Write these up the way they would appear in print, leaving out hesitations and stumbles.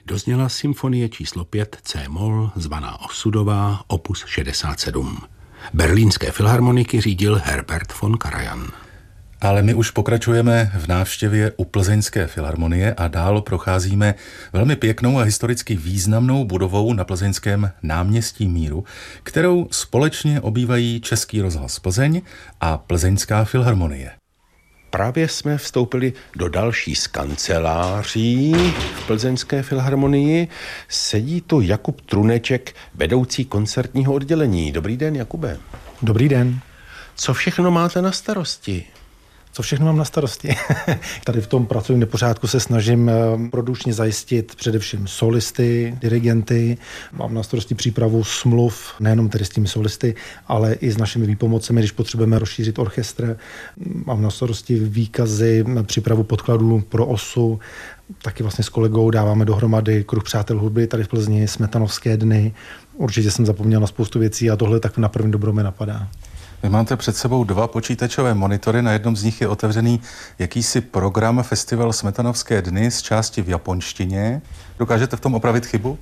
Dozněla symfonie číslo 5 C-moll zvaná Osudová, opus 67. Berlínské filharmoniky řídil Herbert von Karajan. Ale my už pokračujeme v návštěvě u Plzeňské filharmonie a dál procházíme velmi pěknou a historicky významnou budovou na plzeňském Náměstí Míru, kterou společně obývají Český rozhlas Plzeň a Plzeňská filharmonie. Právě jsme vstoupili do další z kanceláří v Plzeňské filharmonii. Sedí tu Jakub Truneček, vedoucí koncertního oddělení. Dobrý den, Jakube. Dobrý den. Co všechno máte na starosti? Co všechno mám na starosti? Tady v tom pracovním nepořádku se snažím produkčně zajistit především solisty, dirigenty. Mám na starosti přípravu smluv, nejenom tedy s těmi solisty, ale i s našimi výpomocemi, když potřebujeme rozšířit orchestr. Mám na starosti výkazy, přípravu podkladů pro osu. Taky vlastně s kolegou dáváme dohromady Kruh přátel hudby tady v Plzni, Smetanovské dny. Určitě jsem zapomněl na spoustu věcí a tohle tak na první dobrou mi napadá. Vy máte před sebou 2 počítačové monitory, na jednom z nich je otevřený jakýsi program Festival Smetanovské dny z části v japonštině. Dokážete v tom opravit chybu?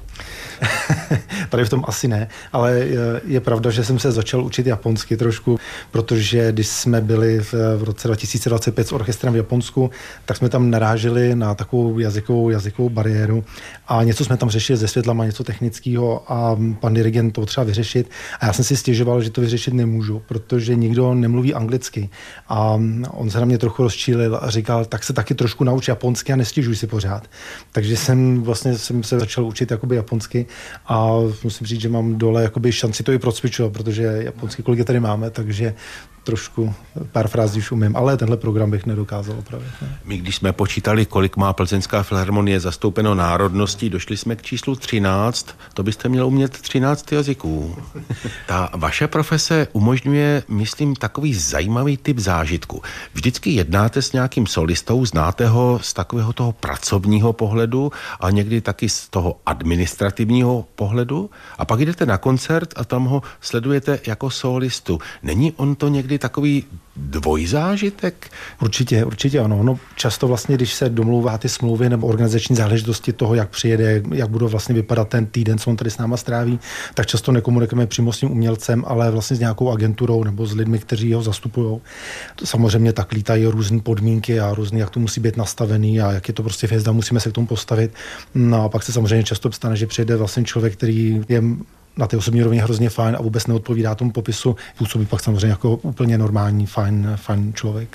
Tady v tom asi ne, ale je pravda, že jsem se začal učit japonsky trošku, protože když jsme byli v roce 2025 s orchestrem v Japonsku, tak jsme tam naráželi na takovou jazykovou bariéru a něco jsme tam řešili se světlama, něco technického a pan dirigent to potřeba vyřešit a já jsem si stěžoval, že to vyřešit nemůžu, protože nikdo nemluví anglicky a on se na mě trochu rozčílil a říkal, tak se taky trošku nauč japonsky a nestěžuj si pořád. Takže jsem se začal učit jakoby japonsky a musím říct, že mám dole jakoby šanci to i procvičovat, protože japonský kolegy tady máme, takže trošku pár frází už umím, ale tenhle program bych nedokázal opravit. Ne? My, když jsme počítali, kolik má Plzeňská filharmonie zastoupeno národností, došli jsme k číslu 13, to byste měl umět 13 jazyků. Ta vaše profese umožňuje, myslím, takový zajímavý typ zážitku. Vždycky jednáte s nějakým solistou, znáte ho z takového toho pracovního pohledu a někdy taky z toho administrativního pohledu a pak jdete na koncert a tam ho sledujete jako solistu. Není on to někdy takový dvojzážitek? Určitě ano. No, často vlastně, když se domlouvá ty smlouvy nebo organizační záležitosti toho, jak přijede, jak budou vlastně vypadat ten týden, co on tady s náma stráví, tak často nekomunikujeme přímo s tím umělcem, ale vlastně s nějakou agenturou nebo s lidmi, kteří ho zastupují. Samozřejmě tak lítají různé podmínky a různý, jak to musí být nastavený a jak je to prostě hvězda, musíme se k tomu postavit. No a pak se samozřejmě často stane, že přijede vlastně člověk, který je na té osobní rovině hrozně fajn a vůbec neodpovídá tomu popisu. Působí pak samozřejmě jako úplně normální, fajn člověk.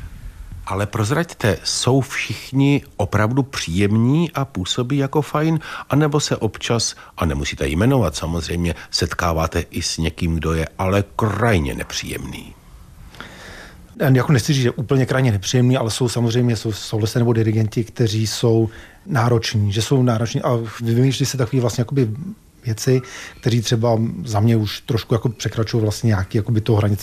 Ale prozraďte, jsou všichni opravdu příjemní a působí jako fajn, anebo se občas, a nemusíte jmenovat samozřejmě, setkáváte i s někým, kdo je ale krajně nepříjemný? Jako nechci říct, že úplně krajně nepříjemný, ale jsou samozřejmě solisté nebo dirigenti, kteří jsou nároční, a vymýšlí se takový vlastně jakoby věci, kteří třeba za mě už trošku jako překračují vlastně nějaký jakoby toho hranice